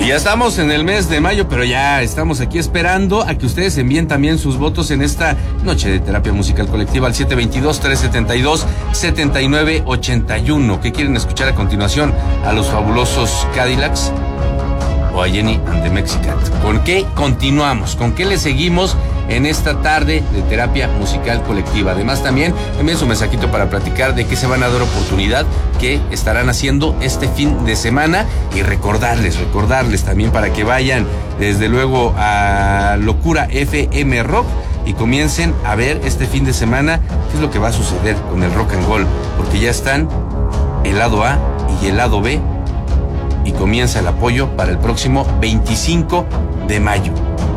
Ya estamos en el mes de mayo, pero ya estamos aquí esperando a que ustedes envíen también sus votos en esta noche de terapia musical colectiva al 722-372-7981. ¿Qué quieren escuchar a continuación? ¿A los fabulosos Cadillacs o a Jenny and the Mexicans? ¿Con qué continuamos? ¿Con qué le seguimos en esta tarde de terapia musical colectiva? Además, también envíen su mensajito para platicar de qué se van a dar oportunidad, qué estarán haciendo este fin de semana, y recordarles también para que vayan desde luego a Locura FM Rock y comiencen a ver este fin de semana qué es lo que va a suceder con el rock and roll, porque ya están el lado A y el lado B y comienza el apoyo para el próximo 25 de mayo.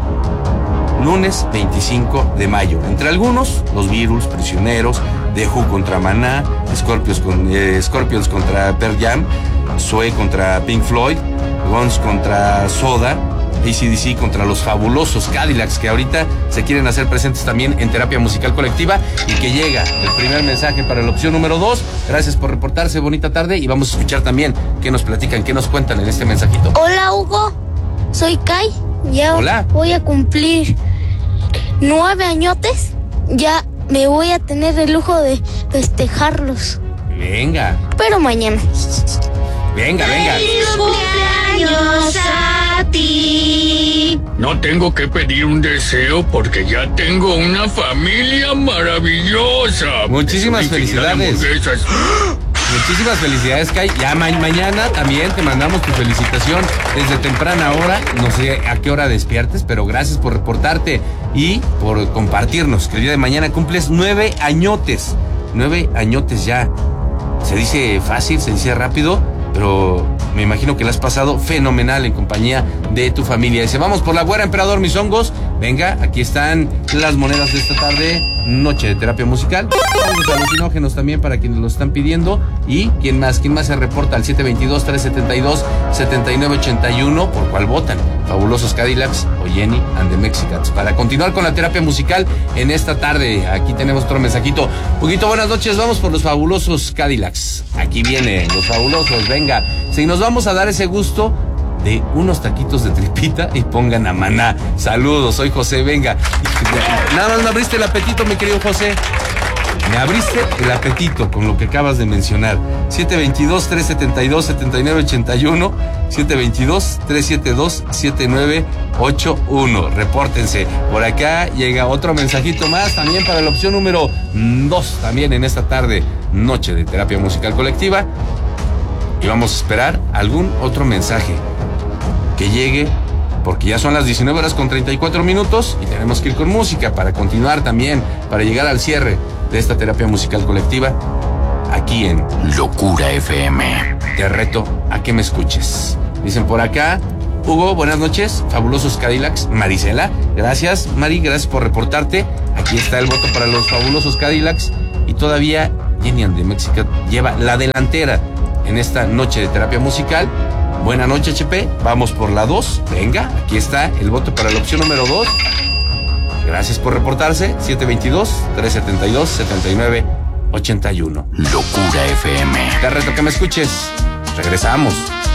Lunes 25 de mayo. Entre algunos, los Beatles, Prisioneros, The Who contra Maná, Scorpions contra Pearl Jam, Zoe contra Pink Floyd, Guns contra Soda, AC/DC contra los fabulosos Cadillacs, que ahorita se quieren hacer presentes también en terapia musical colectiva, y que llega el primer mensaje para la opción número 2. Gracias por reportarse, bonita tarde, y vamos a escuchar también qué nos platican, qué nos cuentan en este mensajito. Hola, Hugo, soy Kai. Ya Hola. Voy a cumplir 9 añotes. Ya me voy a tener el lujo de festejarlos. Venga. Pero mañana. Venga. ¡Feliz cumpleaños a ti! No tengo que pedir un deseo porque ya tengo una familia maravillosa. Muchísimas felicidades. Muchísimas felicidades, Kai. Ya mañana también te mandamos tu felicitación desde temprana hora. No sé a qué hora despiertes, pero gracias por reportarte y por compartirnos que el día de mañana cumples 9 añotes. 9 añotes ya. Se dice fácil, se dice rápido, pero me imagino que la has pasado fenomenal en compañía de tu familia. Dice, vamos por la güera, emperador, mis hongos. Venga, aquí están las monedas de esta tarde, noche de terapia musical. Vamos a alucinógenos también para quienes lo están pidiendo. ¿Y quién más se reporta al 722-372-7981? ¿Por cuál votan? Fabulosos Cadillacs o Jenny and the Mexicans. Para continuar con la terapia musical en esta tarde, aquí tenemos otro mensajito. Poquito, buenas noches, vamos por los fabulosos Cadillacs. Aquí vienen los fabulosos, venga. Si nos vamos a dar ese gusto de unos taquitos de tripita y pongan a Maná. Saludos, soy José, venga. Nada más me abriste el apetito, mi querido José. Me abriste el apetito con lo que acabas de mencionar. 722-372-7981, 722-372-7981. Repórtense. Por acá llega otro mensajito más también para la opción número 2, también en esta tarde, noche de terapia musical colectiva. Y vamos a esperar algún otro mensaje que llegue, porque ya son las 19:34 y tenemos que ir con música para continuar también, para llegar al cierre de esta terapia musical colectiva aquí en Locura FM. Te reto a que me escuches. Dicen por acá, Hugo, buenas noches, fabulosos Cadillacs. Marisela, gracias, Mari, gracias por reportarte. Aquí está el voto para los fabulosos Cadillacs, y todavía Jenny and the Mexican lleva la delantera en esta noche de terapia musical. Buena noche, HP. Vamos por la 2. Venga, aquí está el voto para la opción número 2. Gracias por reportarse. 722-372-7981. Locura FM. Te reto que me escuches. Regresamos.